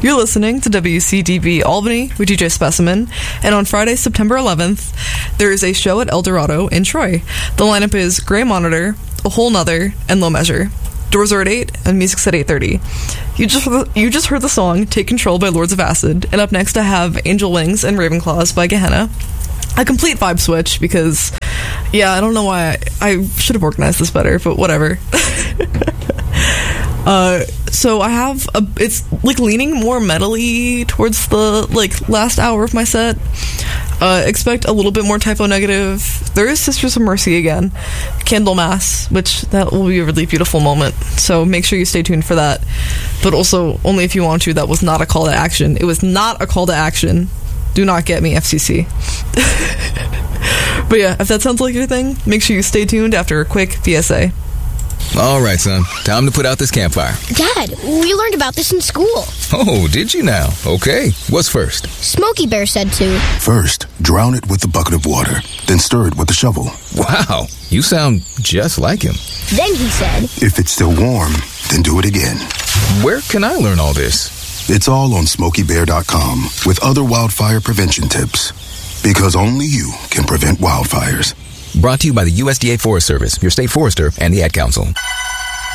You're listening to WCDB Albany with DJ Specimen, and on Friday, September 11th, there is a show at El Dorado in Troy. The lineup is Grey Monitor, A Whole Nother, and Low Measure. Doors are at 8, and music's at 8:30. You just heard the song Take Control by Lords of Acid, and up next I have Angel Wings and Ravenclaws by Gehenna. A complete vibe switch because, yeah, I don't know why I should have organized this better, but whatever. So I have it's like leaning more metally towards the like last hour of my set. Expect a little bit more typo negative. There is Sisters of Mercy again, Candlemas, which that will be a really beautiful moment. So make sure you stay tuned for that. But also only if you want to. That was not a call to action. It was not a call to action. Do not get me, FCC. But yeah, if that sounds like your thing, make sure you stay tuned after a quick PSA. All right, son. Time to put out this campfire. Dad, we learned about this in school. Oh, did you now? Okay. What's first? Smokey Bear said to. First, drown it with a bucket of water, then stir it with a shovel. Wow, you sound just like him. Then he said, If it's still warm, then do it again. Where can I learn all this? It's all on SmokeyBear.com with other wildfire prevention tips. Because only you can prevent wildfires. Brought to you by the USDA Forest Service, your state forester, and the Ad Council.